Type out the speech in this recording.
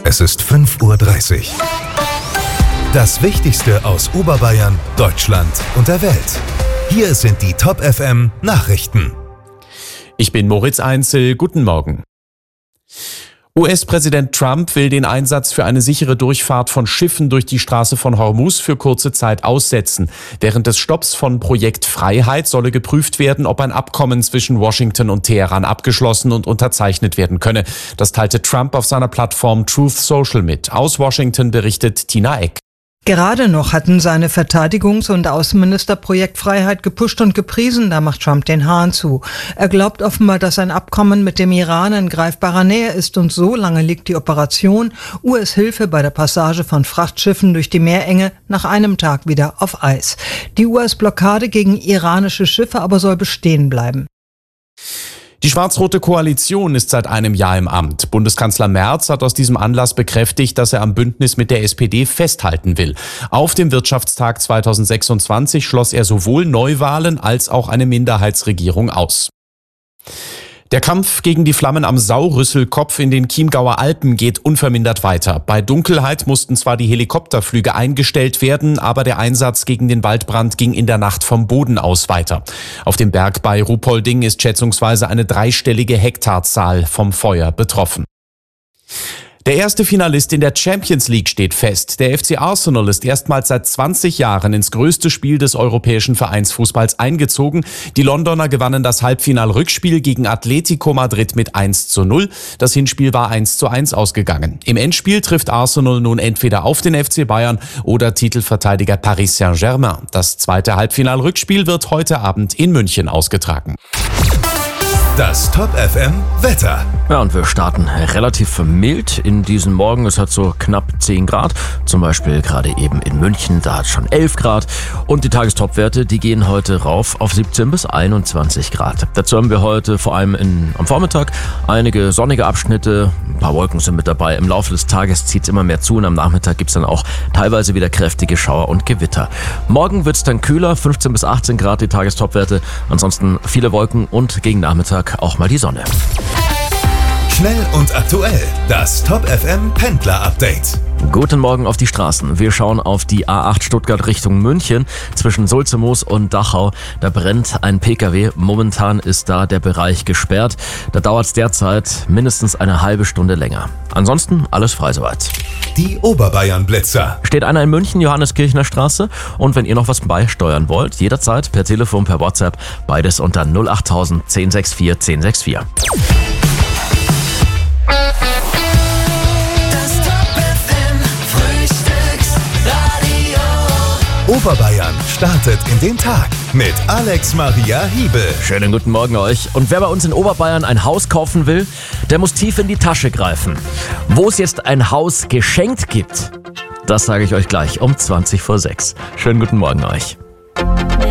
Es ist 5:30 Uhr. Das Wichtigste aus Oberbayern, Deutschland und der Welt. Hier sind die Top FM Nachrichten. Ich bin Moritz Einzel, guten Morgen. US-Präsident Trump will den Einsatz für eine sichere Durchfahrt von Schiffen durch die Straße von Hormuz für kurze Zeit aussetzen. Während des Stopps von Projekt Freiheit solle geprüft werden, ob ein Abkommen zwischen Washington und Teheran abgeschlossen und unterzeichnet werden könne. Das teilte Trump auf seiner Plattform Truth Social mit. Aus Washington berichtet Tina Eck. Gerade noch hatten seine Verteidigungs- und Außenminister Projekt Freiheit gepusht und gepriesen, da macht Trump den Hahn zu. Er glaubt offenbar, dass ein Abkommen mit dem Iran in greifbarer Nähe ist und so lange liegt die Operation US-Hilfe bei der Passage von Frachtschiffen durch die Meerenge nach einem Tag wieder auf Eis. Die US-Blockade gegen iranische Schiffe aber soll bestehen bleiben. Die schwarz-rote Koalition ist seit einem Jahr im Amt. Bundeskanzler Merz hat aus diesem Anlass bekräftigt, dass er am Bündnis mit der SPD festhalten will. Auf dem Wirtschaftstag 2026 schloss er sowohl Neuwahlen als auch eine Minderheitsregierung aus. Der Kampf gegen die Flammen am Saurüsselkopf in den Chiemgauer Alpen geht unvermindert weiter. Bei Dunkelheit mussten zwar die Helikopterflüge eingestellt werden, aber der Einsatz gegen den Waldbrand ging in der Nacht vom Boden aus weiter. Auf dem Berg bei Ruhpolding ist schätzungsweise eine 3-stellige Hektarzahl vom Feuer betroffen. Der erste Finalist in der Champions League steht fest. Der FC Arsenal ist erstmals seit 20 Jahren ins größte Spiel des europäischen Vereinsfußballs eingezogen. Die Londoner gewannen das Halbfinal-Rückspiel gegen Atletico Madrid mit 1:0. Das Hinspiel war 1:1 ausgegangen. Im Endspiel trifft Arsenal nun entweder auf den FC Bayern oder Titelverteidiger Paris Saint-Germain. Das zweite Halbfinal-Rückspiel wird heute Abend in München ausgetragen. Das Top FM Wetter. Ja, und wir starten relativ mild in diesen Morgen. Es hat so knapp 10 Grad. Zum Beispiel gerade eben in München, da hat es schon 11 Grad. Und die Tagestopwerte, die gehen heute rauf auf 17 bis 21 Grad. Dazu haben wir heute vor allem am Vormittag einige sonnige Abschnitte. Ein paar Wolken sind mit dabei. Im Laufe des Tages zieht es immer mehr zu und am Nachmittag gibt es dann auch teilweise wieder kräftige Schauer und Gewitter. Morgen wird es dann kühler, 15 bis 18 Grad die Tagestopwerte. Ansonsten viele Wolken und gegen Nachmittag auch mal die Sonne. Schnell und aktuell, das Top FM Pendler Update. Guten Morgen auf die Straßen. Wir schauen auf die A8 Stuttgart Richtung München zwischen Sulzemoos und Dachau. Da brennt ein PKW. Momentan ist da der Bereich gesperrt. Da dauert es derzeit mindestens eine halbe Stunde länger. Ansonsten alles frei soweit. Die Oberbayern-Blitzer. Steht einer in München, Johanneskirchner Straße. Und wenn ihr noch was beisteuern wollt, jederzeit per Telefon, per WhatsApp, beides unter 08000 1064 1064. Oberbayern startet in den Tag mit Alex Maria Hiebel. Schönen guten Morgen euch. Und wer bei uns in Oberbayern ein Haus kaufen will, der muss tief in die Tasche greifen. Wo es jetzt ein Haus geschenkt gibt, das sage ich euch gleich um 20 vor 6. Schönen guten Morgen euch.